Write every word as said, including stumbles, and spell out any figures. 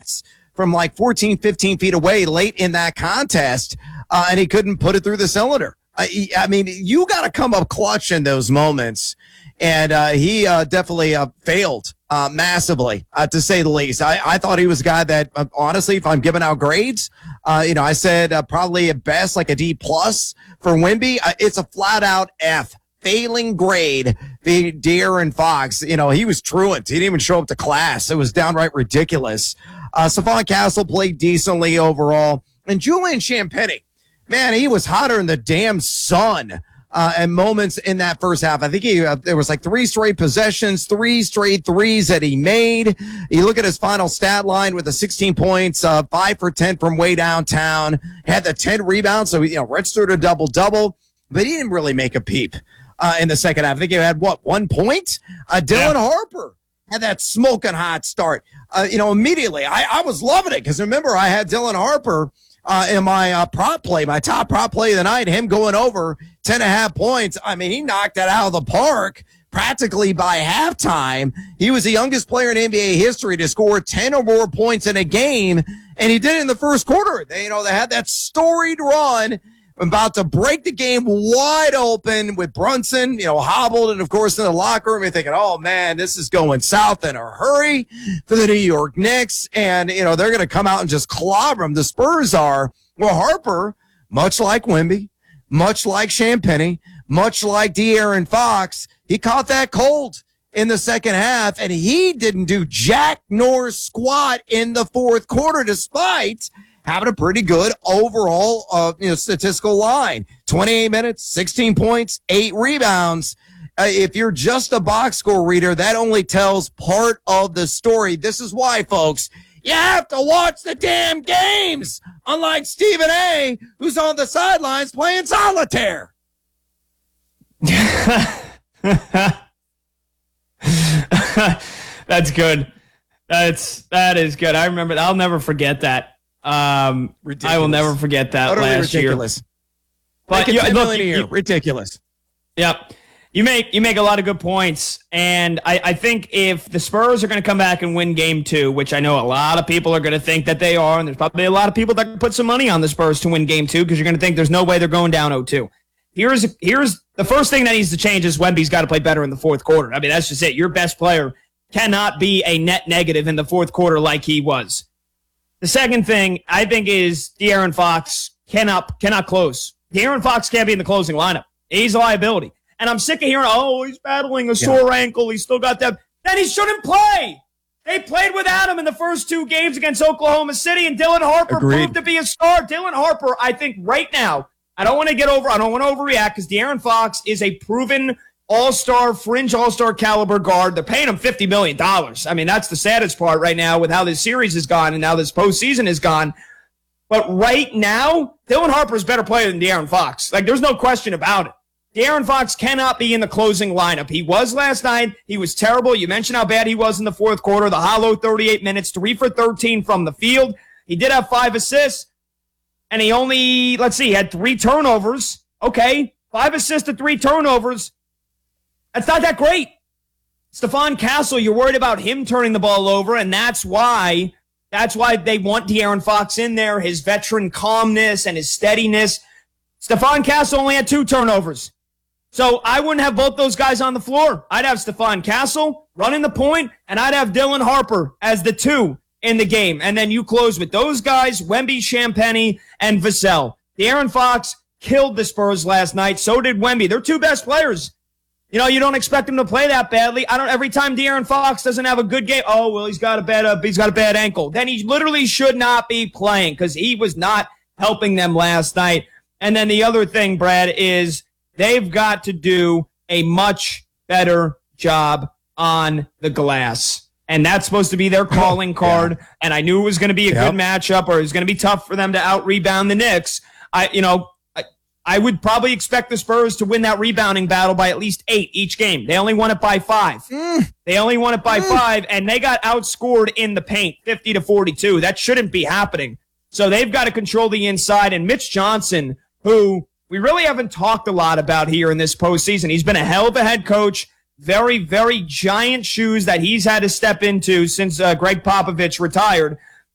shots from like fourteen, fifteen feet away late in that contest, uh, and he couldn't put it through the cylinder. I, I mean, you got to come up clutch in those moments, and uh, he uh, definitely uh, failed uh, massively, uh, to say the least. I, I thought he was a guy that, uh, honestly, if I'm giving out grades, uh, you know, I said uh, probably at best like a D plus for Wemby. Uh, it's a flat-out F. Failing grade, the De'Aaron Fox. You know, he was truant. He didn't even show up to class. It was downright ridiculous. Uh, Stephon Castle played decently overall. And Julian Champagnie, man, he was hotter than the damn sun uh, at moments in that first half. I think he uh, there was like three straight possessions, three straight threes that he made. You look at his final stat line with the sixteen points, uh, five for ten from way downtown, had the ten rebounds, so he, you know, registered a double-double, but he didn't really make a peep. Uh, in the second half. I think he had, what, one point? Uh, Dylan yeah. Harper had that smoking hot start. Uh, you know, immediately, I, I was loving it because, remember, I had Dylan Harper uh, in my uh, prop play, my top prop play of the night, him going over ten and a half points. I mean, he knocked it out of the park practically by halftime. He was the youngest player in N B A history to score ten or more points in a game, and he did it in the first quarter. They, you know, they had that storied run about to break the game wide open with Brunson, you know, hobbled, and of course in the locker room, you're thinking, oh man, this is going south in a hurry for the New York Knicks, and you know they're going to come out and just clobber them. The Spurs are. Well, Harper, much like Wemby, much like Champagnie, much like De'Aaron Fox, he caught that cold in the second half, and he didn't do jack nor squat in the fourth quarter, despite having a pretty good overall uh, you know, statistical line. twenty-eight minutes, sixteen points, eight rebounds. Uh, if you're just a box score reader, that only tells part of the story. This is why, folks, you have to watch the damn games, unlike Stephen A., who's on the sidelines playing solitaire. That's good. That's, that is good. I remember, I'll never forget that. Um, I will never forget that Utterly last ridiculous. year. But you, look, you, you, you, ridiculous. Yep. You make you make a lot of good points, and I, I think if the Spurs are going to come back and win game two, which I know a lot of people are going to think that they are, and there's probably a lot of people that can put some money on the Spurs to win game two because you're going to think there's no way they're going down oh two. Here's here's the first thing that needs to change is Wemby's got to play better in the fourth quarter. I mean, that's just it. Your best player cannot be a net negative in the fourth quarter like he was. The second thing, I think, is De'Aaron Fox cannot cannot close. De'Aaron Fox can't be in the closing lineup. He's a liability. And I'm sick of hearing, oh, he's battling a sore yeah. ankle. He's still got that. Then he shouldn't play. They played without him in the first two games against Oklahoma City, and Dylan Harper Agreed. proved to be a star. Dylan Harper, I think right now, I don't want to get over, I don't want to overreact because De'Aaron Fox is a proven all-star, fringe all-star caliber guard. They're paying him fifty million dollars. I mean, that's the saddest part right now with how this series has gone and now this postseason has gone. But right now, Dylan Harper is a better player than De'Aaron Fox. Like, there's no question about it. De'Aaron Fox cannot be in the closing lineup. He was last night. He was terrible. You mentioned how bad he was in the fourth quarter. The hollow thirty-eight minutes, three for thirteen from the field. He did have five assists, and he only, let's see, he had three turnovers. Okay, five assists to three turnovers. That's not that great. Stephon Castle, you're worried about him turning the ball over, and that's why that's why they want De'Aaron Fox in there, his veteran calmness and his steadiness. Stephon Castle only had two turnovers. So I wouldn't have both those guys on the floor. I'd have Stephon Castle running the point, and I'd have Dylan Harper as the two in the game. And then you close with those guys, Wemby, Champagnie, and Vassell. De'Aaron Fox killed the Spurs last night. So did Wemby. They're two best players. You know, you don't expect him to play that badly. I don't. Every time De'Aaron Fox doesn't have a good game, oh well, he's got a bad, uh, he's got a bad ankle. Then he literally should not be playing because he was not helping them last night. And then the other thing, Brad, is they've got to do a much better job on the glass, and that's supposed to be their calling card. Yeah. And I knew it was going to be a yep. good matchup, or it was going to be tough for them to out rebound the Knicks. I, you know. I would probably expect the Spurs to win that rebounding battle by at least eight each game. They only won it by five. Mm. They only won it by mm. five, and they got outscored in the paint, fifty to forty-two. That shouldn't be happening. So they've got to control the inside. And Mitch Johnson, who we really haven't talked a lot about here in this postseason, he's been a hell of a head coach. Very, very giant shoes that he's had to step into since uh, Greg Popovich retired.